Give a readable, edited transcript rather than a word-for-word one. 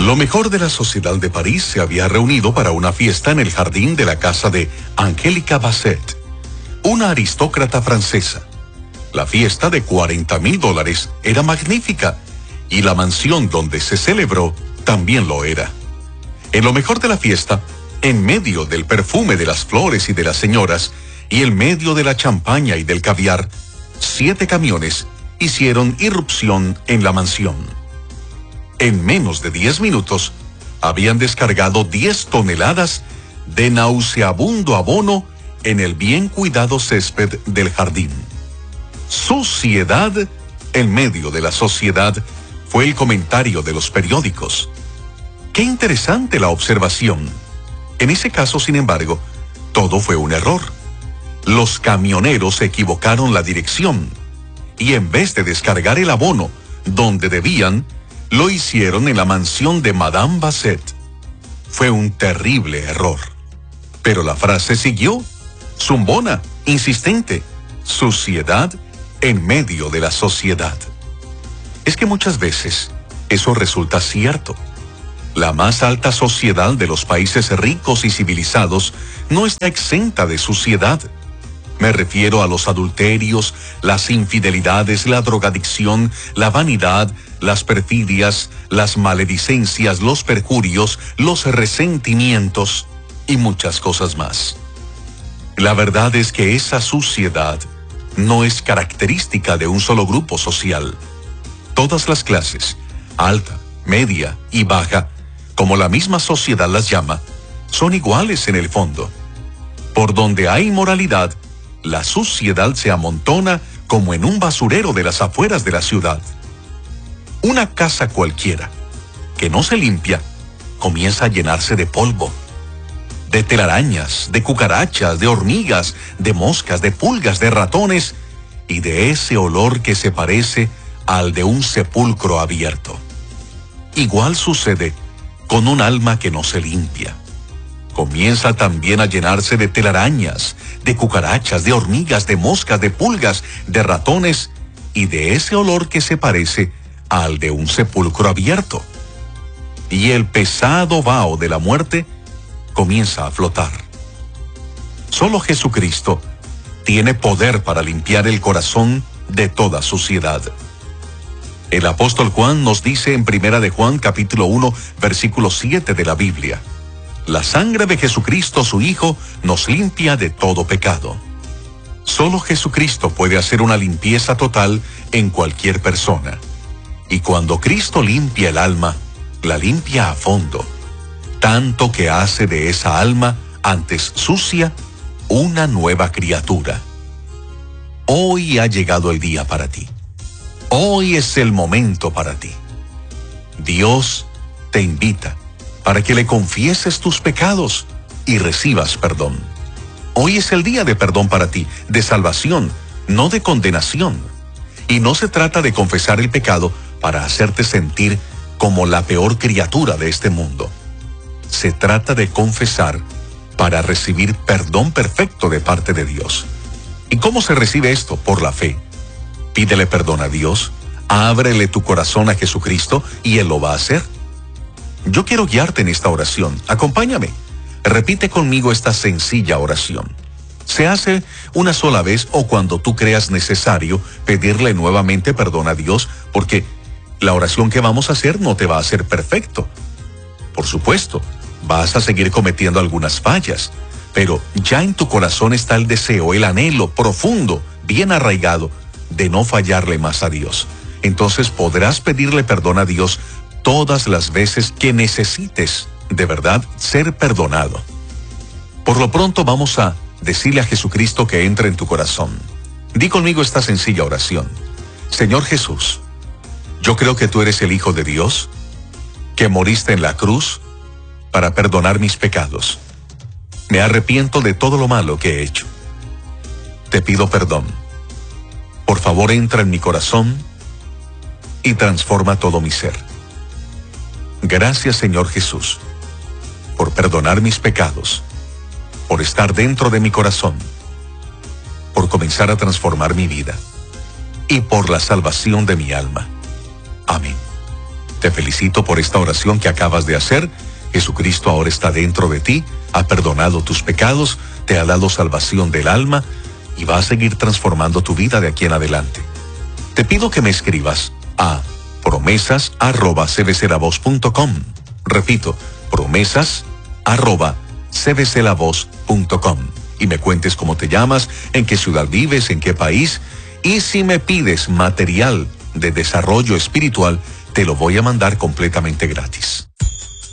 Lo mejor de la sociedad de París se había reunido para una fiesta en el jardín de la casa de Angélica Basset, una aristócrata francesa. La fiesta de $40,000 era magnífica y la mansión donde se celebró también lo era. En lo mejor de la fiesta, en medio del perfume de las flores y de las señoras, y en medio de la champaña y del caviar, 7 camiones hicieron irrupción en la mansión. En menos de 10 minutos, habían descargado 10 toneladas de nauseabundo abono en el bien cuidado césped del jardín. Suciedad en medio de la sociedad fue el comentario de los periódicos. Qué interesante la observación. En ese caso, sin embargo, todo fue un error. Los camioneros equivocaron la dirección y en vez de descargar el abono donde debían, lo hicieron en la mansión de Madame Basset. Fue un terrible error. Pero la frase siguió, zumbona, insistente, suciedad en medio de la sociedad. Es que muchas veces eso resulta cierto. La más alta sociedad de los países ricos y civilizados no está exenta de suciedad. Me refiero a los adulterios, las infidelidades, la drogadicción, la vanidad, las perfidias, las maledicencias, los perjurios, los resentimientos y muchas cosas más. La verdad es que esa suciedad no es característica de un solo grupo social. Todas las clases, alta, media y baja, como la misma sociedad las llama, son iguales en el fondo. Por donde hay moralidad, la suciedad se amontona como en un basurero de las afueras de la ciudad. Una casa cualquiera que no se limpia comienza a llenarse de polvo, de telarañas, de cucarachas, de hormigas, de moscas, de pulgas, de ratones y de ese olor que se parece al de un sepulcro abierto. Igual sucede con un alma que no se limpia. Comienza también a llenarse de telarañas, de cucarachas, de hormigas, de moscas, de pulgas, de ratones y de ese olor que se parece al de un sepulcro abierto. Y el pesado vaho de la muerte comienza a flotar. Solo Jesucristo tiene poder para limpiar el corazón de toda suciedad. El apóstol Juan nos dice en 1 de Juan capítulo 1 versículo 7 de la Biblia: la sangre de Jesucristo su Hijo nos limpia de todo pecado. Solo Jesucristo puede hacer una limpieza total en cualquier persona. Y cuando Cristo limpia el alma, la limpia a fondo, tanto que hace de esa alma, antes sucia, una nueva criatura. Hoy ha llegado el día para ti. Hoy es el momento para ti. Dios te invita para que le confieses tus pecados y recibas perdón. Hoy es el día de perdón para ti, de salvación, no de condenación. Y no se trata de confesar el pecado para hacerte sentir como la peor criatura de este mundo. Se trata de confesar para recibir perdón perfecto de parte de Dios. ¿Y cómo se recibe esto? Por la fe. Pídele perdón a Dios, ábrele tu corazón a Jesucristo y Él lo va a hacer. Yo quiero guiarte en esta oración. Acompáñame. Repite conmigo esta sencilla oración. Se hace una sola vez o cuando tú creas necesario pedirle nuevamente perdón a Dios, porque la oración que vamos a hacer no te va a hacer perfecto. Por supuesto, vas a seguir cometiendo algunas fallas, pero ya en tu corazón está el deseo, el anhelo profundo, bien arraigado, de no fallarle más a Dios. Entonces podrás pedirle perdón a Dios todas las veces que necesites de verdad ser perdonado. Por lo pronto vamos a decirle a Jesucristo que entre en tu corazón. Di conmigo esta sencilla oración. Señor Jesús, yo creo que tú eres el Hijo de Dios, que moriste en la cruz para perdonar mis pecados. Me arrepiento de todo lo malo que he hecho. Te pido perdón. Por favor, entra en mi corazón y transforma todo mi ser. Gracias, Señor Jesús, por perdonar mis pecados, por estar dentro de mi corazón, por comenzar a transformar mi vida y por la salvación de mi alma. Amén. Te felicito por esta oración que acabas de hacer. Jesucristo ahora está dentro de ti, ha perdonado tus pecados, te ha dado salvación del alma y va a seguir transformando tu vida de aquí en adelante. Te pido que me escribas a promesas@cbclavoz.com. Repito, promesas@cbclavoz.com. Y me cuentes cómo te llamas, en qué ciudad vives, en qué país. Y si me pides material de desarrollo espiritual, te lo voy a mandar completamente gratis.